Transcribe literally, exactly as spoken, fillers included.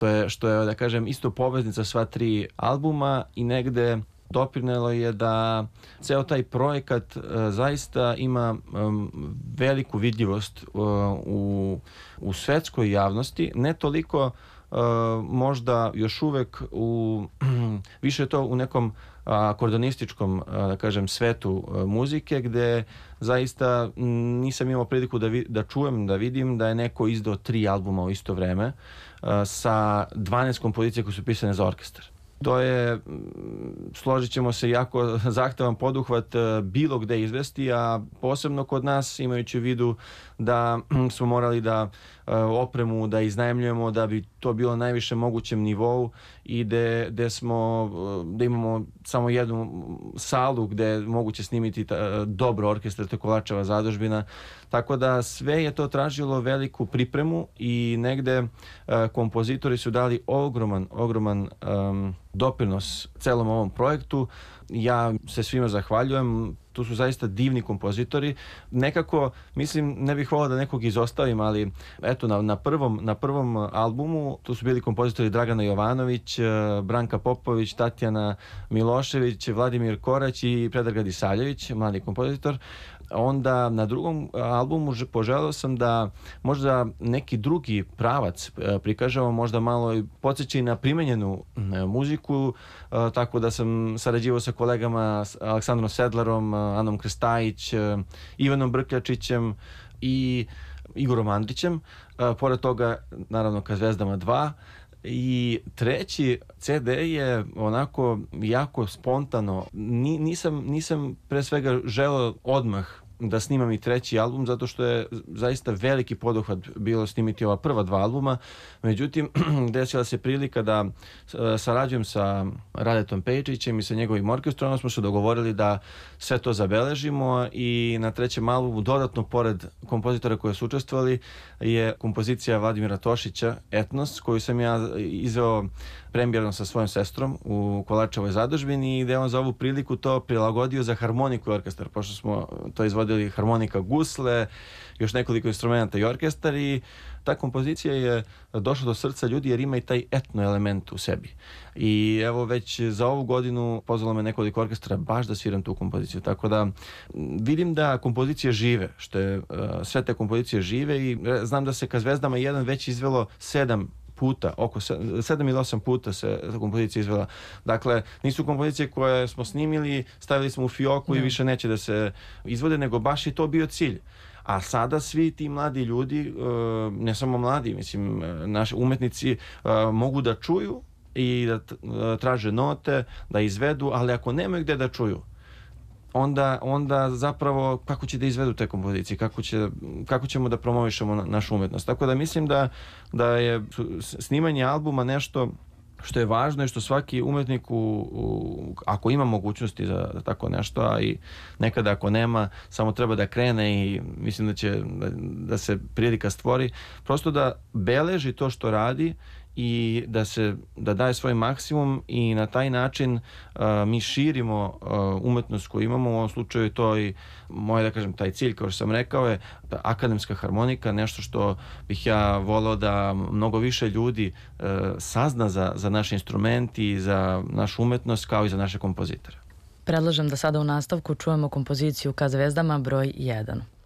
To je, što je, da kažem, isto poveznica sva tri albuma i negde doprinelo je da ceo taj projekat uh, zaista ima um, veliku vidljivost uh, u, u svetskoj javnosti, ne toliko uh, možda još uvek u više je to u nekom akordonističkom, da kažem, svetu muzike, gde zaista nisam imao priliku da, vi, da čujem, da vidim da je neko izdao tri albuma u isto vreme sa dvanaest kompozicija koje su pisane za orkestar. To je, složit ćemo se, jako zahtevan poduhvat bilo gde izvesti, a posebno kod nas, imajući u vidu da smo morali da opremu da iznajmljujemo da bi to bilo na najvišem mogućem nivou i gde, gde smo, da imamo samo jednu salu gde je moguće snimiti ta, dobro orkestar, to je Kovačeva zadužbina. Tako da sve je to tražilo veliku pripremu i negde uh, kompozitori su dali ogroman, ogroman um, doprinos celom ovom projektu. Ja se svima zahvaljujem, tu su zaista divni kompozitori. Nekako, mislim, ne bih volao da nekog izostavim, ali eto, na, na, prvom, na prvom albumu tu su bili kompozitori Dragana Jovanović, Branka Popović, Tatjana Milošević, Vladimir Korać i Predrag Disaljević, mladi kompozitor. Onda na drugom albumu poželeo sam da možda neki drugi pravac prikažemo, možda malo i podsjeći na primenjenu muziku, tako da sam sarađivao sa kolegama Aleksandrom Sedlarom, Anom Krstajić, Ivanom Brkljačićem i Igorom Andrićem. Pored toga, naravno, Ka zvezdama dva. I treći ce de je onako jako spontano. Ni, nisam, nisam pre svega želeo odmah da snimam i treći album, zato što je zaista veliki poduhvat bilo snimiti ova prva dva albuma. Međutim, desila se prilika da sarađujem sa Radetom Pejčićem i sa njegovim orkestrom. Onda smo se dogovorili da sve to zabeležimo i na trećem albumu dodatno, pored kompozitora koji su učestvovali, je kompozicija Vladimira Tošića Etnos, koju sam ja izveo premijerno sa svojom sestrom u Kovačevoj zadužbini i gde on za ovu priliku to prilagodio za harmoniku i orkestar, pošto smo to izvodili harmonika, gusle, još nekoliko instrumenta i orkestar, i ta kompozicija je došla do srca ljudi jer ima i taj etno element u sebi. I evo, već za ovu godinu pozvalo me nekoliko orkestra baš da sviram tu kompoziciju, tako da vidim da kompozicije žive, što je, sve te kompozicije žive, i znam da se Ka zvezdama jedan već izvelo sedam puta, oko sedam ili osam puta se kompozicija izvela. Dakle, nisu kompozicije koje smo snimili, stavili smo u fioku, ne, i više neće da se izvode, nego baš je to bio cilj. A sada svi ti mladi ljudi, ne samo mladi, mislim, naši umetnici mogu da čuju i da traže note, da izvedu, ali ako nemaju gde da čuju, onda, onda zapravo kako će da izvedu te kompozicije, kako, će, kako ćemo da promovišemo našu umetnost. Tako da mislim da, da je snimanje albuma nešto što je važno i što svaki umetnik, u, u, ako ima mogućnosti za, za tako nešto, a i nekada ako nema, samo treba da krene, i mislim da će da, da se prilika stvori, prosto da beleži to što radi i da se da daje svoj maksimum, i na taj način uh, mi širimo uh, umetnost koju imamo. U ovom slučaju to i moj, da kažem, taj cilj, kao što sam rekao, je da akademska harmonika, nešto što bih ja voleo da mnogo više ljudi uh, sazna za, za naš instrument i za našu umetnost, kao i za naše kompozitore. Predlažem da sada u nastavku čujemo kompoziciju Ka zvezdama broj jedan.